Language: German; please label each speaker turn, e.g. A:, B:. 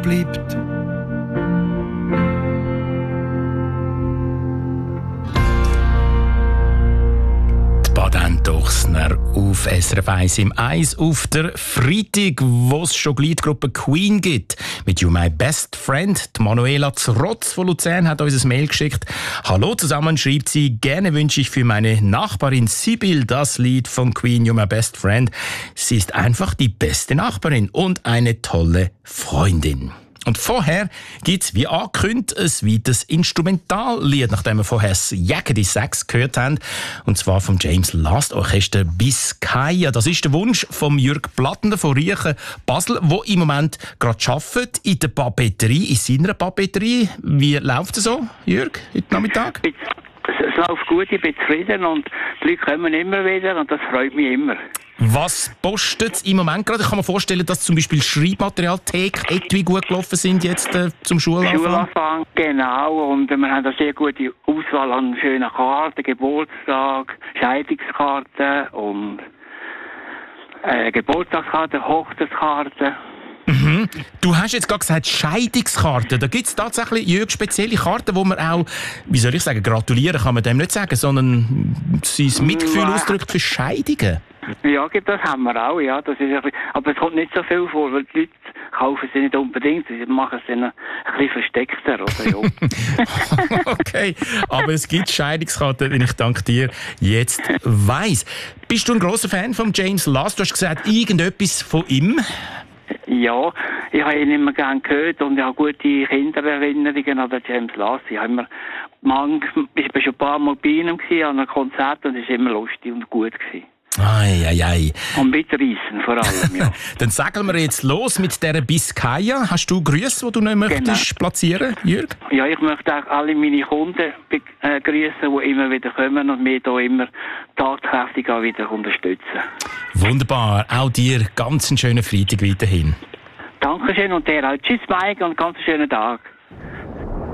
A: bleibt. Baden-Dochsner auf SRF 1 im Eis auf der Freitag, wo es schon die Liedgruppe Queen gibt. Mit «You My Best Friend». Die Manuela Zrotz von Luzern hat uns ein Mail geschickt. «Hallo zusammen», schreibt sie, «gerne wünsche ich für meine Nachbarin Sibyl das Lied von Queen «You My Best Friend». Sie ist einfach die beste Nachbarin und eine tolle Freundin.» Und vorher gibt's, wie angekündigt, ein weiteres Instrumentallied, nachdem wir vorher das Jaggedy Sax gehört haben. Und zwar vom James Last Orchester Biscaya. Das ist der Wunsch von Jürg Plattner von Riechen, Basel, der im Moment gerade arbeitet in der Papeterie, in seiner Papeterie. Wie läuft es so, Jürg, heute Nachmittag?
B: Es läuft gut, ich bin zufrieden und die Leute kommen immer wieder und das freut mich immer.
A: Was postet es im Moment gerade? Ich kann mir vorstellen, dass zum Beispiel Schreibmaterial, Theke, Etui gut gelaufen sind jetzt zum Schulanfang.
B: Schulanfang, genau. Und wir haben eine sehr gute Auswahl an schönen Karten, Geburtstag, Scheidungskarten und Geburtstagskarten, Hochzeitskarten.
A: Mhm. Du hast jetzt gerade gesagt, Scheidungskarten. Da gibt es tatsächlich spezielle Karten, wo man auch, wie soll ich sagen, gratulieren kann man dem nicht sagen, sondern sein Mitgefühl ausdrückt für Scheidungen.
B: Ja, das haben wir auch, ja. Das ist ein bisschen, aber es kommt nicht so viel vor, weil die Leute kaufen sie nicht unbedingt, sie machen es dann ein bisschen versteckter, oder? Ja.
A: Okay, aber es gibt Scheidungskarten, wenn ich dank dir jetzt weiss. Bist du ein grosser Fan von James Last? Du hast gesagt, irgendetwas von ihm?
B: Ja, ich habe ihn immer gerne gehört und ich habe gute Kindererinnerungen an James Last. Ich bin schon ein paar Mal bei ihm an einem Konzert und es war immer lustig und gut gewesen.
A: Ei.
B: Und mitreißen vor allem, ja.
A: Dann sagen wir jetzt los mit dieser Biscaya. Hast du Grüße, die du noch möchtest platzieren, Jürg?
B: Ja, ich möchte auch alle meine Kunden grüßen, die immer wieder kommen und mich hier immer tatkräftig auch wieder unterstützen.
A: Wunderbar. Auch dir ganz einen schönen Freitag weiterhin.
B: Dankeschön und dir auch. Tschüss, Mike, und ganz einen schönen Tag.